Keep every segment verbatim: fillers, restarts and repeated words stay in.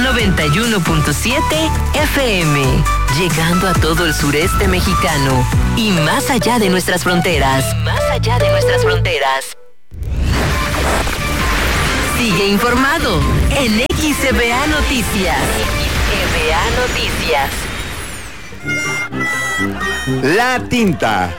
noventa y uno punto siete F M, llegando a todo el sureste mexicano y más allá de nuestras fronteras. Y más allá de nuestras fronteras. Sigue informado en X E B A Noticias. X E B A Noticias. La tinta.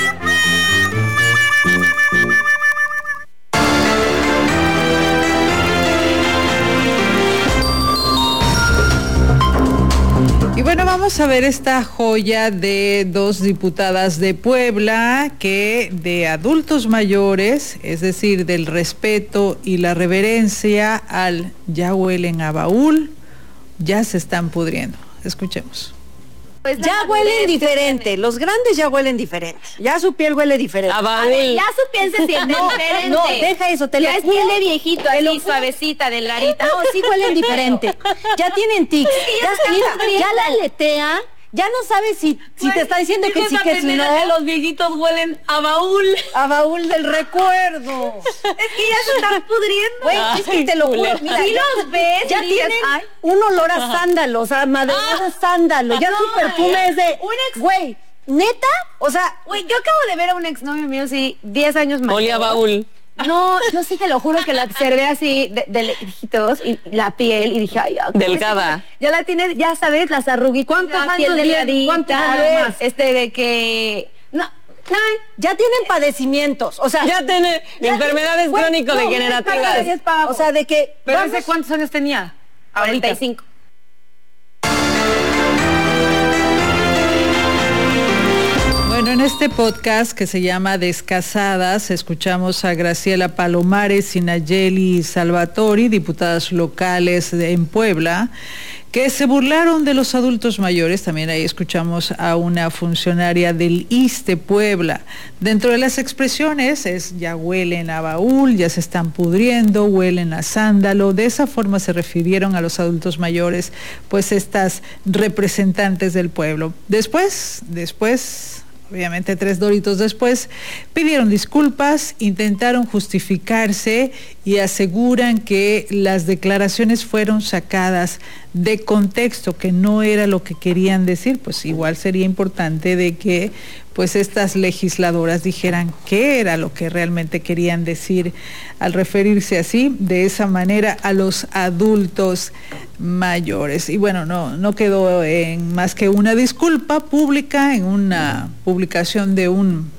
Y bueno, vamos a ver esta joya de dos diputadas de Puebla que de adultos mayores, es decir, del respeto y la reverencia al ya huelen a baúl, ya se están pudriendo. Escuchemos. Pues ya huelen diferente, los grandes ya huelen diferente, ya su piel huele diferente. A ver, ya su piel se siente no, diferente. No, deja eso, te ya lo es piel de viejito, así suavecita, delgadita. No, sí huelen diferente. Ya tienen tics. Ya, ya, mira, ya la aletea, ya no sabes si, si pues, te está diciendo que sí, que si no. Que los viejitos huelen a baúl. A baúl del recuerdo. Es que ya se están pudriendo. Güey, es que te lo juro. Mira, si los ves, ya dirías, tienen ay, un olor a sándalo, o sea, madreada a sándalo. Ya no, su perfume es de, un ex... güey, ¿neta? O sea, güey, yo acabo de ver a un exnovio mío, sí, diez años más. Olía a baúl. No, yo sí te lo juro que la observé así de, de lejitos y la piel y dije, ay, ya, delgada. Ya la tienes, ya sabes, las arruguitas. ¿Cuántos años piel tiene? ¿Cuántos años? Este de que no, no, ya tienen padecimientos, o sea, ya tiene ya enfermedades bueno, crónico-degenerativas. No, o sea, de que pero vamos, ese cuántos años tenía? cuarenta y cinco. Bueno, en este podcast que se llama Descasadas, escuchamos a Graciela Palomares y Nayeli Salvatori, diputadas locales de, en Puebla, que se burlaron de los adultos mayores. También ahí escuchamos a una funcionaria del ISSSTE Puebla. Dentro de las expresiones es ya huelen a baúl, ya se están pudriendo, huelen a sándalo. De esa forma se refirieron a los adultos mayores, pues estas representantes del pueblo. Después, después... Obviamente tres doritos después, pidieron disculpas, intentaron justificarse y aseguran que las declaraciones fueron sacadas de contexto, que no era lo que querían decir. Pues igual sería importante de que pues estas legisladoras dijeran qué era lo que realmente querían decir al referirse así, de esa manera, a los adultos mayores. Y bueno, no, no quedó en más que una disculpa pública, en una publicación de un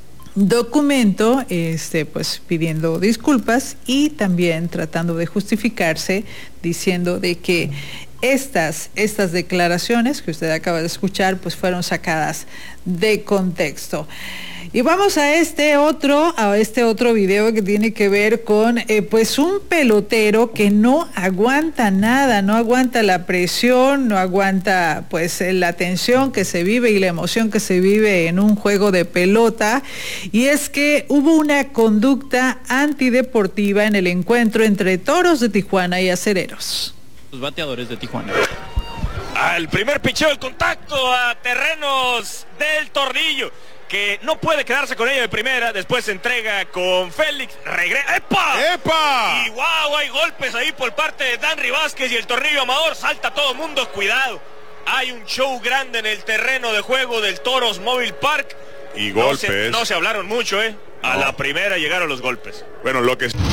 documento, este, pues pidiendo disculpas y también tratando de justificarse, diciendo de que Estas, estas declaraciones que usted acaba de escuchar, pues fueron sacadas de contexto. Y vamos a este otro, a este otro video que tiene que ver con, eh, pues un pelotero que no aguanta nada, no aguanta la presión, no aguanta, pues la tensión que se vive y la emoción que se vive en un juego de pelota. Y es que hubo una conducta antideportiva en el encuentro entre Toros de Tijuana y Acereros. Los bateadores de Tijuana. Al primer picheo, el contacto a terrenos del Tornillo, que no puede quedarse con ella de primera, después se entrega con Félix, regresa, ¡epa! ¡Epa! Y wow, hay golpes ahí por parte de Danry Vázquez y el Tornillo Amador, salta todo el mundo, cuidado. Hay un show grande en el terreno de juego del Toros Mobile Park. Y no golpes. Se, no se hablaron mucho, ¿eh? A no. La primera llegaron los golpes. Bueno, lo que...